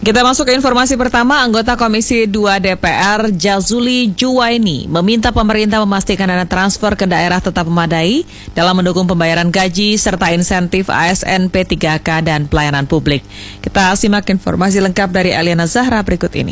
Kita masuk ke informasi pertama. Anggota Komisi 2 DPR Jazuli Juwaini meminta pemerintah memastikan dana transfer ke daerah tetap memadai dalam mendukung pembayaran gaji serta insentif ASN P3K dan pelayanan publik. Kita simak informasi lengkap dari Eliana Zahra berikut ini.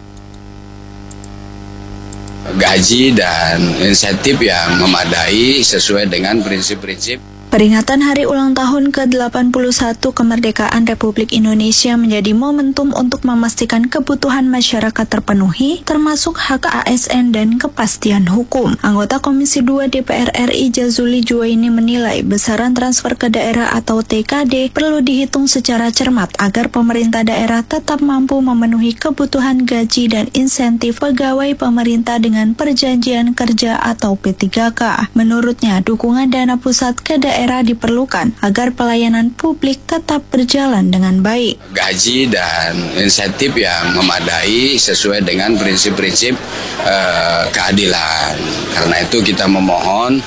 Gaji dan insentif yang memadai sesuai dengan prinsip-prinsip. Peringatan Hari Ulang Tahun ke-81 Kemerdekaan Republik Indonesia menjadi momentum untuk memastikan kebutuhan masyarakat terpenuhi, termasuk hak ASN dan kepastian hukum. Anggota Komisi 2 DPR RI Jazuli Juwaini menilai besaran transfer ke daerah atau TKD perlu dihitung secara cermat agar pemerintah daerah tetap mampu memenuhi kebutuhan gaji dan insentif pegawai pemerintah dengan perjanjian kerja atau P3K. Menurutnya, dukungan dana pusat ke daerah diperlukan agar pelayanan publik tetap berjalan dengan baik. Gaji dan insentif yang memadai sesuai dengan prinsip-prinsip keadilan. Karena itu kita memohon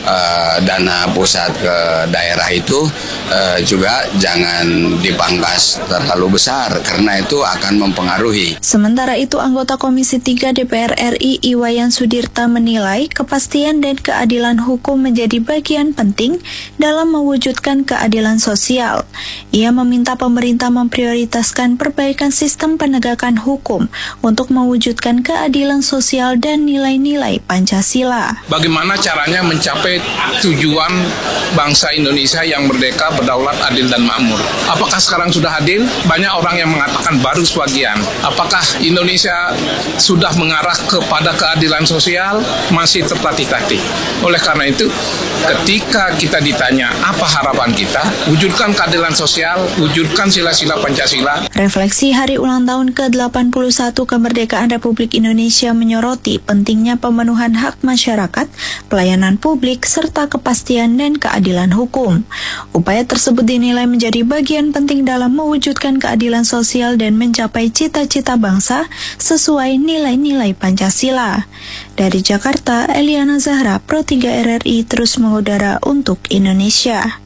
dana pusat ke daerah itu juga jangan dipangkas terlalu besar karena itu akan mempengaruhi. Sementara itu, anggota Komisi 3 DPR RI Iwayan Sudirta menilai kepastian dan keadilan hukum menjadi bagian penting dalam mewujudkan keadilan sosial. Ia meminta pemerintah memprioritaskan perbaikan sistem penegakan hukum untuk mewujudkan keadilan sosial dan nilai-nilai Pancasila. Bagaimana caranya mencapai tujuan bangsa Indonesia yang merdeka, berdaulat, adil, dan makmur? Apakah sekarang sudah adil? Banyak orang yang mengatakan baru sebagian. Apakah Indonesia sudah mengarah kepada keadilan sosial? Masih tertatih-tatih. Oleh karena itu, ketika kita ditanya apa harapan kita, wujudkan keadilan sosial, wujudkan sila-sila Pancasila. Refleksi Hari Ulang Tahun ke-81 Kemerdekaan Republik Indonesia menyoroti pentingnya pemenuhan hak masyarakat, pelayanan publik, serta kepastian dan keadilan hukum. Upaya tersebut dinilai menjadi bagian penting dalam mewujudkan keadilan sosial dan mencapai cita-cita bangsa sesuai nilai-nilai Pancasila. Dari Jakarta, Eliana Zahra, Pro 3 RRI terus mengudara untuk Indonesia.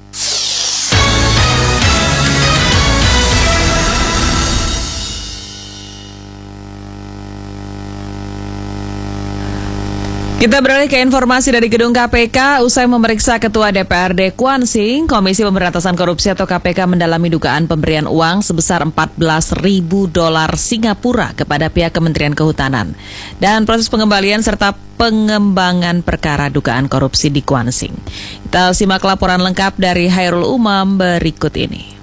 Kita beralih ke informasi dari gedung KPK. Usai memeriksa Ketua DPRD Kwan-Sing, Komisi Pemberantasan Korupsi atau KPK mendalami dugaan pemberian uang sebesar $14.000 Singapura kepada pihak Kementerian Kehutanan dan proses pengembalian serta pengembangan perkara dugaan korupsi di Kwan-Sing. Kita simak laporan lengkap dari Hairul Umam berikut ini.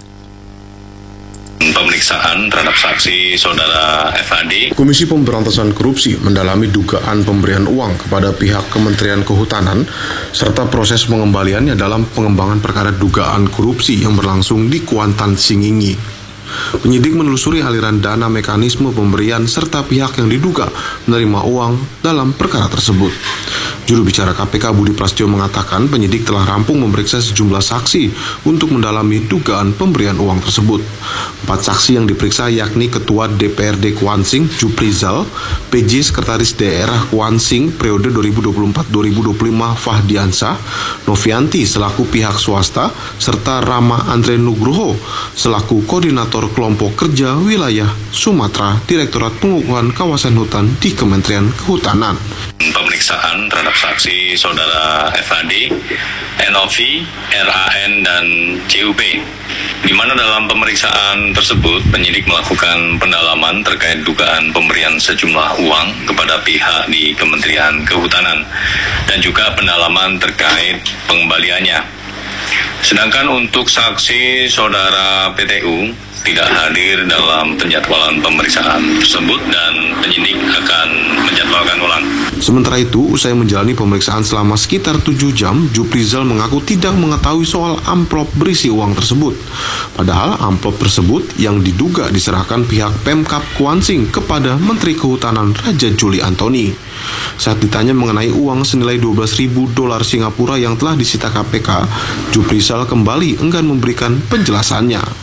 Pemeriksaan terhadap saksi Saudara FHD. Komisi Pemberantasan Korupsi mendalami dugaan pemberian uang kepada pihak Kementerian Kehutanan serta proses pengembaliannya dalam pengembangan perkara dugaan korupsi yang berlangsung di Kuantan Singingi. Penyidik menelusuri aliran dana, mekanisme pemberian serta pihak yang diduga menerima uang dalam perkara tersebut. Juru bicara KPK Budi Prasetyo mengatakan penyidik telah rampung memeriksa sejumlah saksi untuk mendalami dugaan pemberian uang tersebut. 4 saksi yang diperiksa yakni Ketua DPRD Kwan-Sing Juprizal, PJ Sekretaris Daerah Kwan-Sing periode 2024-2025 Fahdiansah, Novianti selaku pihak swasta, serta Rama Andre Nugroho selaku Koordinator Kelompok Kerja Wilayah Sumatera Direktorat Pengukuhan Kawasan Hutan di Kementerian Kehutanan. Pemeriksaan terhadap saksi Saudara FHD, NOV, RAN, dan CUP. Di mana dalam pemeriksaan tersebut penyidik melakukan pendalaman terkait dugaan pemberian sejumlah uang kepada pihak di Kementerian Kehutanan dan juga pendalaman terkait pengembaliannya. Sedangkan untuk saksi Saudara PTU tidak hadir dalam penjadwalan pemeriksaan tersebut dan penyidik akan menjadwalkan ulang. Sementara itu, usai menjalani pemeriksaan selama sekitar 7 jam, Juprizal mengaku tidak mengetahui soal amplop berisi uang tersebut. Padahal amplop tersebut yang diduga diserahkan pihak Pemkab Kwan-Sing kepada Menteri Kehutanan Raja Juli Antoni. Saat ditanya mengenai uang senilai $12.000 Singapura yang telah disita KPK, Juprizal kembali enggan memberikan penjelasannya.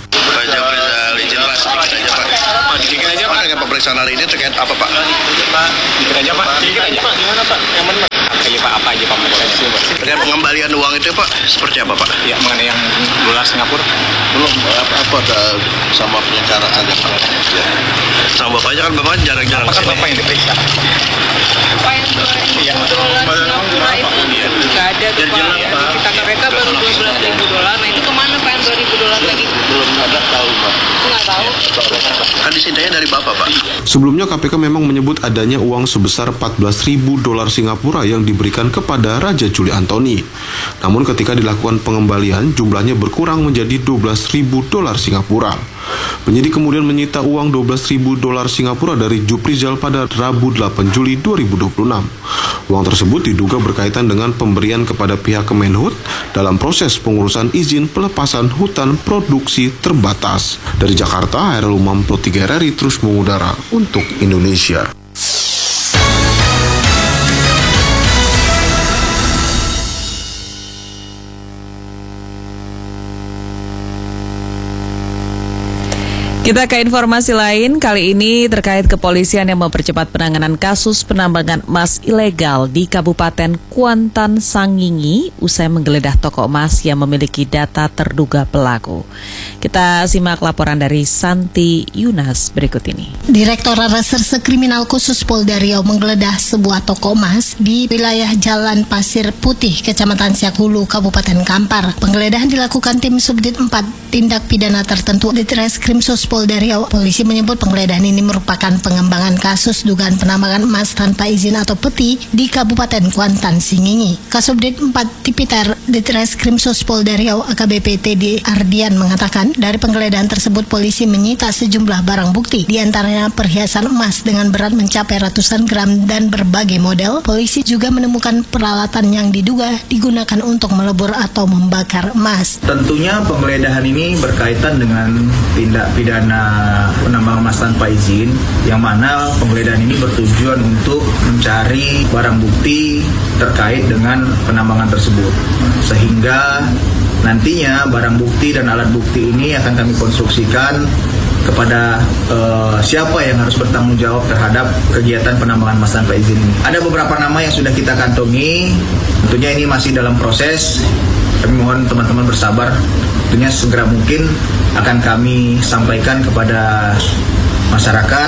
Pemeriksaan hari ini terkait apa, Pak? Dikit aja, Pak. Gimana, Pak? Yang mana? kali Pak, apa aja pemeriksaannya? Dengan pengembalian uang itu Pak, seperti apa Pak? Ya, mengenai yang dolar Singapura? Belum, apa ada sama penyecaraan aja Pak? Ya. Sama Bapaknya kan Bapak jarang-jarang. Apakah Bapak yang diperiksa? Pak yang dolar Singapura itu nggak ada tuh Pak. Kita KPK baru $12.000. Nah itu kemana Pak yang $2.000 lagi? Belum ada tahu Pak. Nggak tahu. Kan disintainya dari Bapak Pak. Sebelumnya KPK memang menyebut adanya uang sebesar $14.000 Singapura yang diberikan kepada Raja Juli Antoni. Namun ketika dilakukan pengembalian, jumlahnya berkurang menjadi $12.000 Singapura. Penyidik kemudian menyita uang $12.000 Singapura dari Juprizal pada Rabu 8 Juli 2026. Uang tersebut diduga berkaitan dengan pemberian kepada pihak Kemenhut dalam proses pengurusan izin pelepasan hutan produksi terbatas. Dari Jakarta, Hairul Umam Pro 3 RRI terus mengudara untuk Indonesia. Kita ke informasi lain, kali ini terkait kepolisian yang mempercepat penanganan kasus penambangan emas ilegal di Kabupaten Kuantan Sangingi usai menggeledah toko emas yang memiliki data terduga pelaku. Kita simak laporan dari Santi Yunas berikut ini. Direktorat Reserse Kriminal Khusus Polda Riau menggeledah sebuah toko emas di wilayah Jalan Pasir Putih, Kecamatan Siak Hulu, Kabupaten Kampar. Penggeledahan dilakukan tim Subdit 4 Tindak Pidana Tertentu Ditreskrim Sus Polda Riau. Polisi menyebut penggeledahan ini merupakan pengembangan kasus dugaan penambangan emas tanpa izin atau peti di Kabupaten Kuantan Sangingi. Kasubdit 4 Tipiter Ditreskrim Sus Polda Riau AKBP TD Ardian mengatakan dari penggeledahan tersebut polisi menyita sejumlah barang bukti, diantaranya perhiasan emas dengan berat mencapai ratusan gram dan berbagai model. Polisi juga menemukan peralatan yang diduga digunakan untuk melebur atau membakar emas. Tentunya penggeledahan ini berkaitan dengan tindak pidana penambangan emas tanpa izin, yang mana penggeledahan ini bertujuan untuk mencari barang bukti terkait dengan penambangan tersebut, sehingga nantinya barang bukti dan alat bukti ini akan kami konstruksikan kepada siapa yang harus bertanggung jawab terhadap kegiatan penambangan emas tanpa izin ini. Ada beberapa nama yang sudah kita kantongi, tentunya ini masih dalam proses. Kami mohon teman-teman bersabar, tentunya segera mungkin akan kami sampaikan kepada masyarakat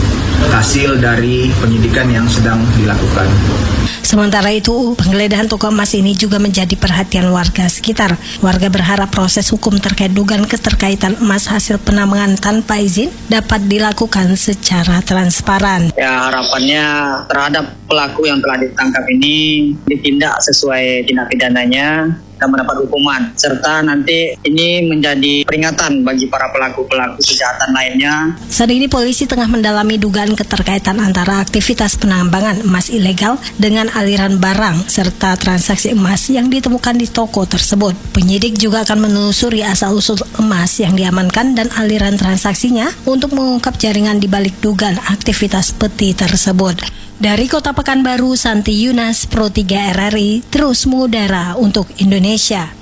hasil dari penyidikan yang sedang dilakukan. Sementara itu, penggeledahan toko emas ini juga menjadi perhatian warga sekitar. Warga berharap proses hukum terkait dugaan keterkaitan emas hasil penambangan tanpa izin dapat dilakukan secara transparan. Ya, harapannya terhadap pelaku yang telah ditangkap ini ditindak sesuai tindak pidananya dan mendapat hukuman, serta nanti ini menjadi peringatan bagi para pelaku-pelaku kejahatan lainnya. Saat ini polisi tengah mendalami dugaan keterkaitan antara aktivitas penambangan emas ilegal dengan aliran barang serta transaksi emas yang ditemukan di toko tersebut. Penyidik juga akan menelusuri asal-usul emas yang diamankan dan aliran transaksinya untuk mengungkap jaringan di balik dugaan aktivitas peti tersebut. Dari Kota Pekanbaru, Santi Yunas, Pro 3 RRI, terus mengudara untuk Indonesia.